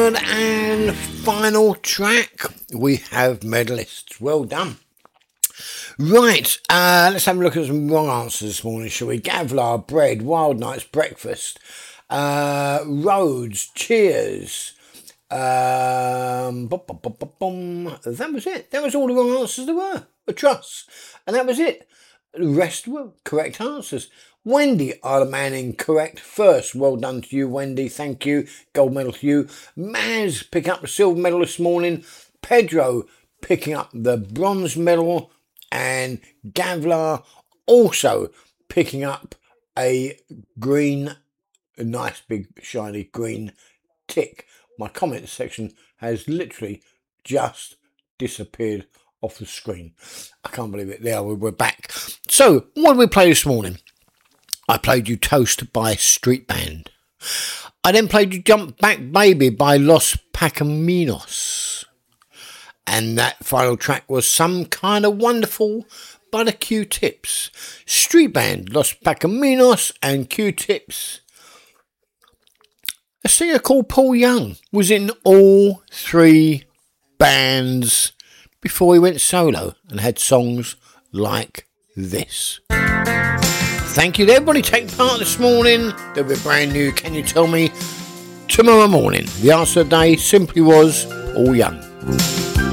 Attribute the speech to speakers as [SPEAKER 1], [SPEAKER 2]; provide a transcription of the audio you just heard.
[SPEAKER 1] third and final track, we have medalists. Well done. Right, let's have a look at some wrong answers this morning, shall we? Gavlar, bread, Wild Nights, breakfast, roads, cheers. That was it. That was all the wrong answers there were. A truss. And that was it. The rest were correct answers. Wendy, Isle of Man, incorrect. First, well done to you, Wendy. Thank you. Gold medal to you. Maz picking up the silver medal this morning. Pedro picking up the bronze medal. And Gavlar also picking up a nice big shiny green tick. My comment section has literally just disappeared off the screen. I can't believe it. There, we're back. So, what did we play this morning? I played you Toast by Street Band. I then played you Jump Back Baby by Los Pacaminos. And that final track was Some Kind of Wonderful by the Q-Tips. Street Band, Los Pacaminos and Q-Tips. A singer called Paul Young was in all three bands before he went solo and had songs like this. Thank you to everybody taking part this morning. They'll be brand new Can You Tell Me tomorrow morning. The answer today simply was all young.